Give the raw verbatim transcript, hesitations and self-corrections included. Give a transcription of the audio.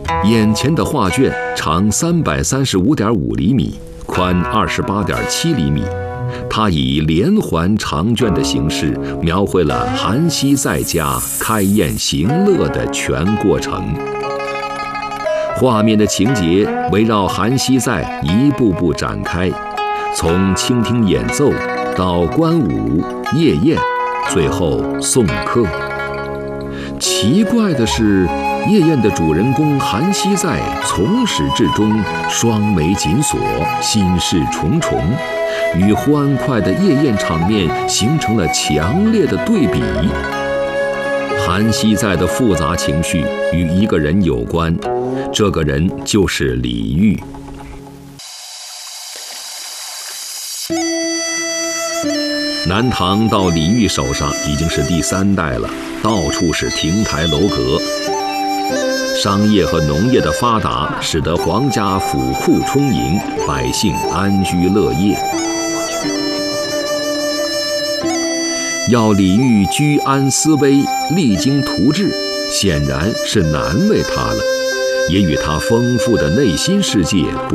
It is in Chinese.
眼前的画卷长三百三十五点五厘米，宽二十八点七厘米。它以连环长卷的形式，描绘了韩熙载家开宴行乐的全过程。画面的情节围绕韩熙载一步步展开，从倾听演奏到观舞、夜宴，最后送客。奇怪的是，夜宴的主人公韩熙载从始至终双眉紧锁，心事重重，与欢快的夜宴场面形成了强烈的对比。韩熙载的复杂情绪与一个人有关，这个人就是李煜。南唐到李煜手上已经是第三代了，到处是亭台楼阁。商业和农业的发达，使得皇家府库充盈，百姓安居乐业。要李煜居安思危，励精图治，显然是难为他了，也与他丰富的内心世界不